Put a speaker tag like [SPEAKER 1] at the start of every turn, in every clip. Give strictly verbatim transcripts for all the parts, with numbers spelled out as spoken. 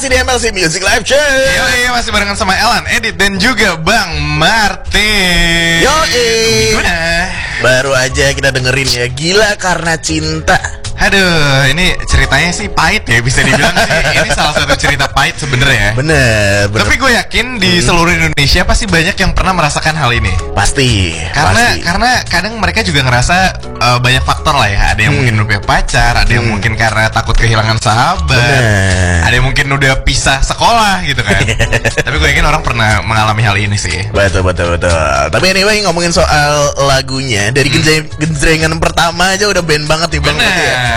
[SPEAKER 1] masih di M L C Music Live Show.
[SPEAKER 2] Yo, iya masih barengan sama Elan, Edit dan juga Bang Martin.
[SPEAKER 1] Yo,
[SPEAKER 2] gimana?
[SPEAKER 1] Baru aja kita dengerin ya, Gila Karena Cinta.
[SPEAKER 2] Aduh, ini ceritanya sih pahit ya, bisa dibilang sih. Ini salah satu cerita pahit sebenarnya ya.
[SPEAKER 1] Bener, bener.
[SPEAKER 2] Tapi gue yakin di seluruh Indonesia pasti banyak yang pernah merasakan hal ini.
[SPEAKER 1] Pasti.
[SPEAKER 2] Karena
[SPEAKER 1] pasti.
[SPEAKER 2] karena kadang mereka juga ngerasa uh, banyak faktor lah ya. Ada yang hmm. mungkin udah punya pacar, ada yang hmm. mungkin karena takut kehilangan sahabat,
[SPEAKER 1] bener.
[SPEAKER 2] Ada yang mungkin udah pisah sekolah gitu kan. Tapi gue yakin orang pernah mengalami hal ini sih.
[SPEAKER 1] Betul, betul, betul. Tapi anyway, ngomongin soal lagunya, dari hmm. genjrengan pertama aja udah band banget nih Bang.
[SPEAKER 2] Bener.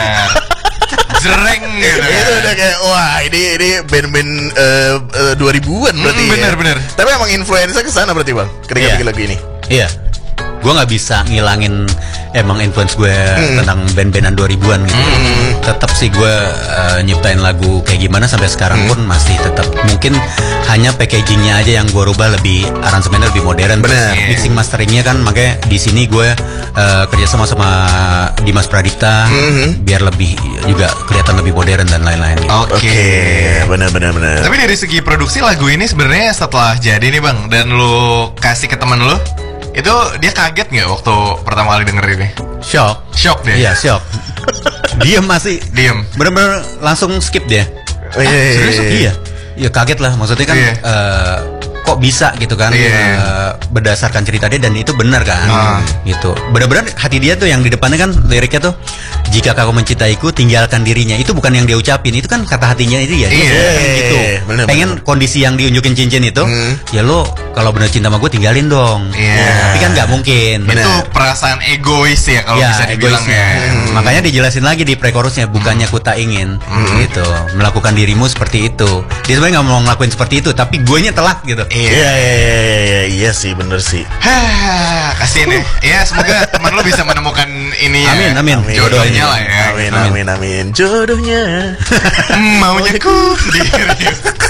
[SPEAKER 2] Jereng gitu.
[SPEAKER 1] Itu udah kayak wah ini ini band-band uh, uh, dua ribuan berarti.
[SPEAKER 2] Mm, bener,
[SPEAKER 1] ya.
[SPEAKER 2] bener.
[SPEAKER 1] Tapi emang influencer kesana berarti Bang ketika
[SPEAKER 3] yeah.
[SPEAKER 1] bikin lagu ini.
[SPEAKER 3] Iya. Gue nggak bisa ngilangin emang influence gue hmm. tentang band-bandan dua ribuan gitu. Hmm. Tetap sih gue uh, nyiptain lagu kayak gimana sampai sekarang hmm. pun masih tetap. Mungkin hanya packagingnya aja yang gue rubah, lebih aransemennya lebih modern.
[SPEAKER 1] Bener.
[SPEAKER 3] Mixing masteringnya kan makanya di sini gue uh, kerja sama sama Dimas Pradipta hmm. biar lebih juga kelihatan lebih modern dan lain-lain. Gitu.
[SPEAKER 2] Oke, okay.
[SPEAKER 1] benar-benar benar.
[SPEAKER 2] Tapi dari segi produksi lagu ini sebenarnya setelah jadi nih Bang dan lu kasih ke teman lu, itu dia kaget nggak waktu pertama kali denger ini?
[SPEAKER 3] Shock.
[SPEAKER 2] Shock dia?
[SPEAKER 3] Iya, shock. Diem masih.
[SPEAKER 2] Diem.
[SPEAKER 3] Bener-bener langsung skip dia.
[SPEAKER 1] Oh, iya, iya,
[SPEAKER 3] serius? Iya. Ya kaget lah. Maksudnya kan iya. uh, kok bisa gitu kan iya. uh, berdasarkan cerita dia dan itu benar kan. Hmm. Gitu. Bener-bener hati dia tuh yang di depannya kan liriknya tuh, jika kau mencintaiku tinggalkan dirinya. Itu bukan yang dia ucapin, itu kan kata hatinya itu ya.
[SPEAKER 2] Iya.
[SPEAKER 3] Pengen gitu.
[SPEAKER 1] Bener,
[SPEAKER 3] pengen
[SPEAKER 1] bener.
[SPEAKER 3] Kondisi yang diunjukin cincin itu, hmm. ya lo kalau bener cinta sama gue tinggalin dong.
[SPEAKER 2] Iya.
[SPEAKER 3] Ya, tapi kan nggak mungkin.
[SPEAKER 2] Bener. Itu perasaan egois ya kalau
[SPEAKER 3] ya,
[SPEAKER 2] bisa dibilang ya.
[SPEAKER 3] Hmm. Makanya dijelasin lagi di pre-chorusnya, bukannya ku tak ingin hmm. gitu melakukan dirimu seperti itu. Dia sebenarnya nggak mau ngelakuin seperti itu, tapi guenya telat gitu.
[SPEAKER 1] Iya, iya, iya, iya, iya sih, bener sih.
[SPEAKER 2] Hah, kasihin ya. Ya semoga teman lu bisa menemukan ini ya.
[SPEAKER 3] Amin, amin.
[SPEAKER 2] Jodohnya lah ya.
[SPEAKER 1] Amin, amin, amin. Jodohnya.
[SPEAKER 2] Maunya ku diri.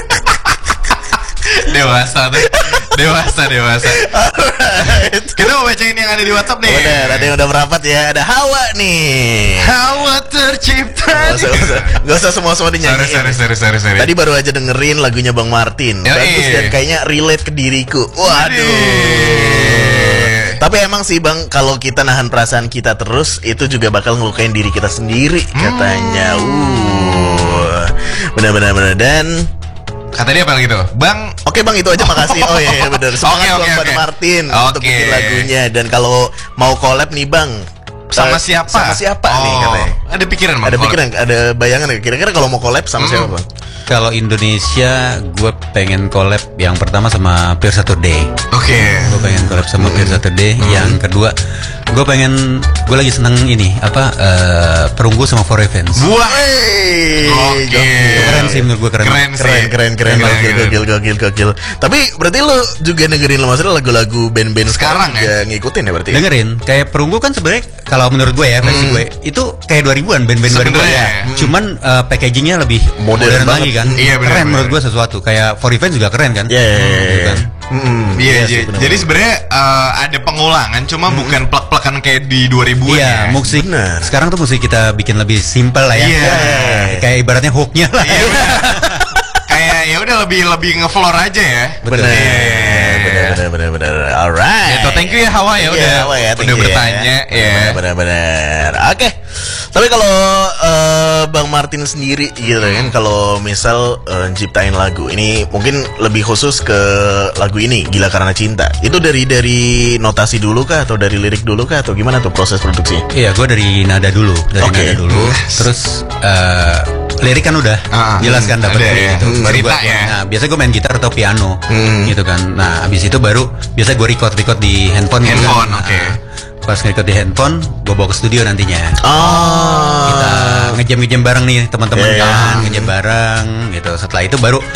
[SPEAKER 2] Dewasa tuh. Dewasa, dewasa. Alright. Kita mau bacain yang ada di WhatsApp nih.
[SPEAKER 1] Bener, ada yang udah merapat ya. Ada Hawa nih.
[SPEAKER 2] Hawa tercipta.
[SPEAKER 1] Gak usah, gak usah, gak usah semua-semua dinyanyiin.
[SPEAKER 2] Sorry, sorry, sorry, sorry, sorry.
[SPEAKER 1] Tadi baru aja dengerin lagunya Bang Martin.
[SPEAKER 2] Yo,
[SPEAKER 1] bagus
[SPEAKER 2] iya.
[SPEAKER 1] dan kayaknya relate ke diriku. Waduh. Iya. Tapi emang sih Bang, kalau kita nahan perasaan kita terus, itu juga bakal ngelukain diri kita sendiri katanya. Uh, benar-benar benar. Dan
[SPEAKER 2] kata dia apa gitu, Bang?
[SPEAKER 1] Oke Bang, itu aja, makasih. Oh iya, iya benar. Semangat
[SPEAKER 2] okay,
[SPEAKER 1] Bang
[SPEAKER 2] okay,
[SPEAKER 1] pada
[SPEAKER 2] okay.
[SPEAKER 1] Martin
[SPEAKER 2] okay.
[SPEAKER 1] untuk bikin lagunya. Dan kalau mau collab nih Bang,
[SPEAKER 2] sama
[SPEAKER 1] uh,
[SPEAKER 2] siapa?
[SPEAKER 1] Sama siapa
[SPEAKER 2] oh,
[SPEAKER 1] nih katanya?
[SPEAKER 2] Ada pikiran Bang?
[SPEAKER 1] Ada pikiran, ada bayangan ya? Kira-kira kalau mau collab sama hmm. siapa Bang?
[SPEAKER 3] Kalau Indonesia, gue pengen collab yang pertama sama Pure Saturday.
[SPEAKER 2] Oke. Okay.
[SPEAKER 3] Gue pengen collab sama mm. Pure Saturday. Mm. Yang kedua, gue pengen, gue lagi seneng ini apa uh, Perunggu sama For Revenge.
[SPEAKER 2] Wah,
[SPEAKER 1] oke.
[SPEAKER 3] Keren sih menurut gue, keren.
[SPEAKER 1] Keren, keren, keren, keren, gokil, gokil, gokil, gokil. Tapi berarti lo juga dengerin lo maksudnya lagu-lagu band-band
[SPEAKER 2] sekarang ya?
[SPEAKER 1] Ngikutin ya berarti?
[SPEAKER 3] Dengerin. Kayak Perunggu kan sebenarnya kalau menurut gue ya, versi mm. gue itu kayak dua ribuan, band-band dua ribuan ya. Mm. Cuman uh, packagingnya lebih modern, modern lagi kan.
[SPEAKER 2] Iya, bener,
[SPEAKER 3] keren
[SPEAKER 2] bener.
[SPEAKER 3] Menurut gue sesuatu. Kayak For Revenge juga keren kan?
[SPEAKER 1] Iya, yeah, yeah, yeah,
[SPEAKER 3] gitu kan?
[SPEAKER 1] Mm,
[SPEAKER 2] iya, yes, iya. Jadi sebenarnya uh, ada pengulangan, cuma mm. bukan plak-plakan kayak di dua ribuan
[SPEAKER 3] iya,
[SPEAKER 2] ya.
[SPEAKER 3] musik. Bener. Sekarang tuh musik kita bikin lebih simple lah ya.
[SPEAKER 2] Iya.
[SPEAKER 3] Yeah. Kayak ibaratnya hooknya lah.
[SPEAKER 2] Iya. Kayak ya udah lebih lebih ngefloor aja ya.
[SPEAKER 1] Benar. Benar, benar, benar, benar. Alright.
[SPEAKER 2] Itu thank you ya Hawa ya udah
[SPEAKER 1] yeah, Hawa ya,
[SPEAKER 2] udah bertanya ya.
[SPEAKER 1] Benar, benar. Oke. Okay. Tapi kalau uh, Bang Martin sendiri gitu kan, kalau misal uh, ciptain lagu ini mungkin lebih khusus ke lagu ini Gila Karena Cinta. Itu dari dari notasi dulu kah atau dari lirik dulu kah atau gimana tuh proses produksinya?
[SPEAKER 3] Iya, gue dari nada dulu, dari
[SPEAKER 1] okay.
[SPEAKER 3] nada dulu. Terus uh, lirik kan udah uh, jelas kan dapat
[SPEAKER 2] ya.
[SPEAKER 3] gitu. Baru
[SPEAKER 2] Cerita
[SPEAKER 3] gua,
[SPEAKER 2] ya.
[SPEAKER 3] Nah, biasa gue main gitar atau piano
[SPEAKER 1] hmm.
[SPEAKER 3] gitu kan. Nah, habis itu baru biasa gue record record di handphone.
[SPEAKER 2] Handphone,
[SPEAKER 3] gitu kan.
[SPEAKER 2] oke. Okay.
[SPEAKER 3] Nah, pas nge-record di handphone, gue bawa ke studio nantinya.
[SPEAKER 1] Oh.
[SPEAKER 3] Kita ngejam-ngejam bareng nih teman-teman
[SPEAKER 1] yeah,
[SPEAKER 3] kan,
[SPEAKER 1] yeah.
[SPEAKER 3] ngejam bareng gitu. Setelah itu baru